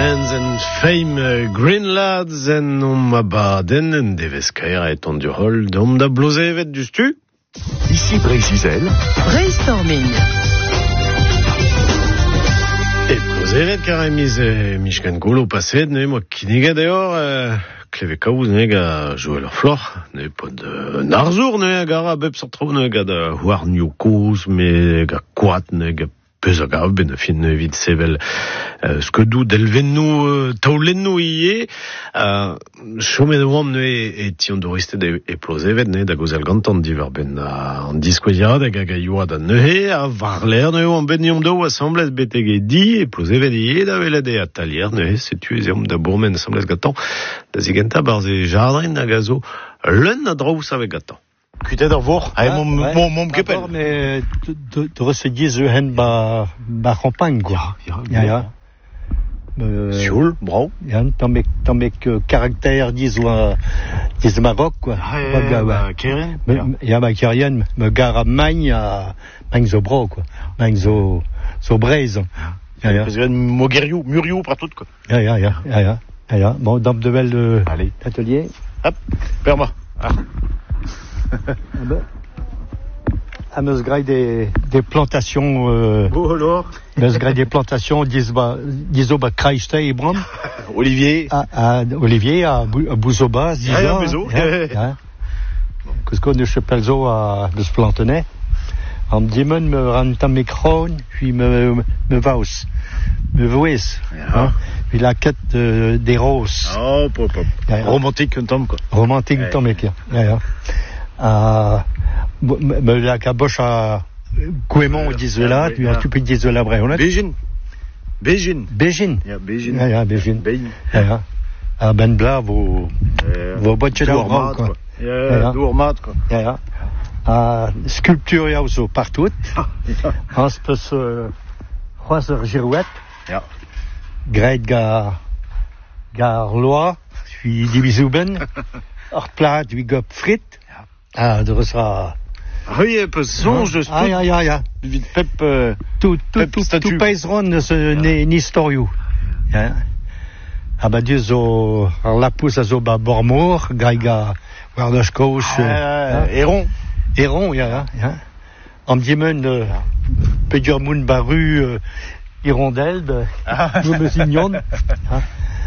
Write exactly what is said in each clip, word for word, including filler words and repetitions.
Friends and Fame, uh, Green Lads en om abaden en deveskaer et on du hol d'om da blozevet du stu. Ici Brézizel. Brainstorming. Et blozevet karemiz e Michken Golo passet, ne mo kiniga deor, euh, kleve kaouz ne ga jouer leur flor, ne pod euh, narzour ne gara bep sortro ne ga da war new kouz, me ga kwat ne ga peus a gav ben a fin vid sevel euh, skedou delvennou euh, taoulennou ie euh, chomet de oam ne e tion douristed e, e plozevet ne da gozel gantan diver ben a an diskouedirat hag a gaioa da neuhe a varler ne oam ben yom dao assemblez betege di e plozevet ie da veled e a talier neuhe setu ez eom da bourmen assemblez gatan da zigenta barze jardrin hag a zo l'un a draous avec gatan. Kutet ar vor, ha ah, mom, ouais. mom, mom kepel. D'accord, mais tu restes diez hen ba, ba campagne, quoi. Ja, ja, ja. Euh, Sioul, brau. ja, tamek, tamek euh, caractère diez ou diez Maroc, quoi. Ha, Ba, e, ga, ba, ouais. keren. Me, ja, ba kerien, me gar a magne a magne zo bro, quoi. Magne zo, zo breiz. Ja, ja. Prezren mogeriou, muriou, pratout, quoi. Ja, ja, ja, ja, ja. Ja, ja. Bon, dans de vel euh, Allez. atelier. Hop, perma. Ah. Ah ben, à meus graille des, des plantations, euh, Oh, alors. meus graille des plantations, diz ba, dizo ba kreiste e bram, Olivier. à, à Olivier, à, Bou- à Bouzoba, dizo. Ah, ja, Bouzo. Ja, ja. Kosko ne chepel zo à deus plantenay. Am dimen me ran tam me kron, puis me, me vaus, me voez. Ja. Puis la quête euh, des roses. Oh, pop, pop. Ja, ja. Romantique, un tom, quoi. Romantique Ouais. tom ek ya. Ja, ja. Ah, bo- me me la caboche à Gouemont Euh, d'isola, ouais, puis ouais. un stupide d'isola breonet. Beijing. Beijing. Bégin. Ja, Beijing. Ja, ja, Bégin. Beijing. Ja, ja. Ah, ben bla, vos, Euh, vos botches Dour d'or, mat, quoi. quoi. Ja, Ja, ja. dour mat, quoi. Ja, ja. Ah, sculpture ya zo partout. Hans peus, euh, c'hoazher girouet. Ja. Greit ga, ga ar loa, puis dibizouben. Ar plat, puis gop frit. Ah, de resra. Oui, un peu songe, Ah, ja, ja, ja. vite pep, euh, Tout, tout, Pep tout, statue. tout peiz ron eus euh, ne, n'historiou. Ja. Ah, ba dieu zo, ar lapous a zo ba bormour, gai ga, war da skouch, euh, Héron. Héron, ja, ja, ja. Am dimen, euh, pedur moun ba ru, euh, hirondelle, de, Ah. nou meus ignon. Ja.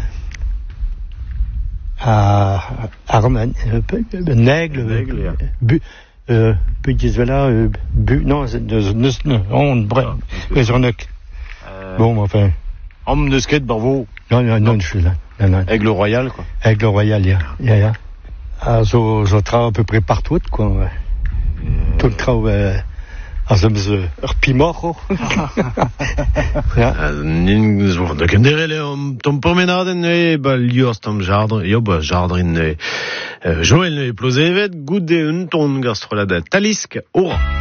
Ah, armen, euh, pe- pe- nègle, Nègle, ja. bu, euh, pe dizvela, euh, bu, non, c'est de, neus, ne, on, bref, les ornec. Euh, Bon, mais enfin, Homme de skate, bravo. non, non, non, je suis là, non, non, Aigle royal, quoi. avec le royal, ya, ya, ya. Ah, zo, zo trao à peu près partout, quoi, ouais. Tout le trao, euh, ah, ça me, euh, ur pimor, ja. Uh, nin zo da kenderele om tom promenaden e ba lios tom jardin yo ba jardin e uh, Joël ne plozevet goude un ton gastrolada talisk ora.